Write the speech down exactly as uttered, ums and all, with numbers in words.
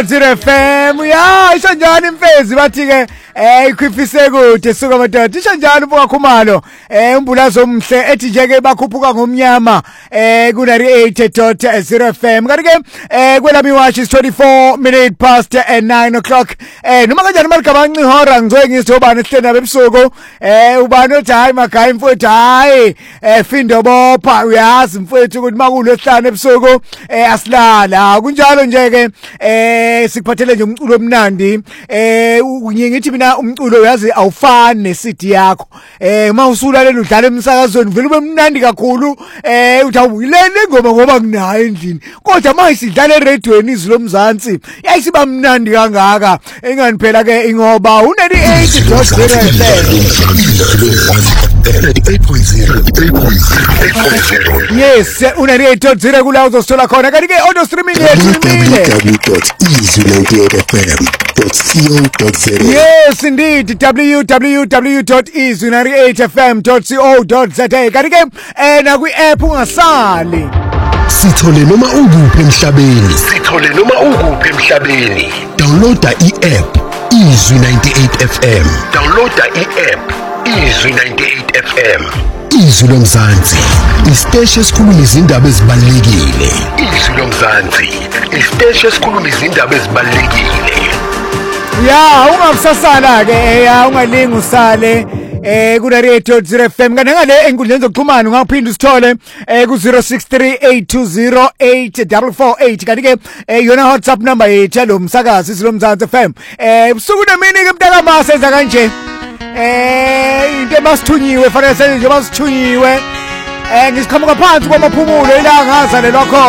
zero F M ya isho njani mfezi bathi ke eh ikhwifise kude suka madoda isho njani ubuka khumalo eh umbulazo omhle ethi nje ke bakhuphuka ngomnyama eh ku ninety-eight point zero F M kanti ke eh kwelami watch is twenty-four minutes past nine o'clock eh noma kanjani maligabanga ihora ngizwe ngizobana sihlenda bebusuku eh ubani othi hayi makhaya mfowethu hayi eh findo bopha uyazi mfowethu ukuthi makulo sihlane ebusuku eh asilala kunjalo nje ke eh sikuphathele nje umculo omnandi eh ngiyithi mina umculo uyazi awufani nesidi yakho eh mawusula lelo udlala emsakazweni vele ube mnandi kakhulu eh uthi awuyilele ngoma ngoba kunayo endlini kodwa manje sidlala eradioweni izilo mzansi yayisiba mnandi kangaka engani phela ke ingoba u ninety-eight point zero yes u ninety-eight point zero kula uzosithola khona kanti ke auto streaming yethu imile w w w dot easy ninety-eight f m dot co dot za yes indeed w w w dot easy ninety-eight f m dot co dot za kanti ke eh na kwi app ungasali sithole noma ukuphi emhlabeni sithole noma ukuphi emhlabeni downloada i-app Izwi ninety-eight F M downloada i-app Izwi ninety-eight F M Izwi lomzansi isiteshi esikhuluma izindaba ezibalekile Izwi lomzansi isiteshi esikhuluma izindaba ezibalekile ya ungamsasala ke ya ungalingi usale eh ku ninety-eight point zero F M kanti ngale enkundleni zokuxhumana ungaphinda usithole eh ku zero six three eight two zero eight four four eight kanti ke yona WhatsApp number yethu lo msakazi silomzansi F M eh usuku nemini ke mntaka masenza kanje eh into emasithunyiwe fanele senze nje masithunyiwe eh ngisiqhamuka phansi kwamaphumulo ilanga ngazalelwa khona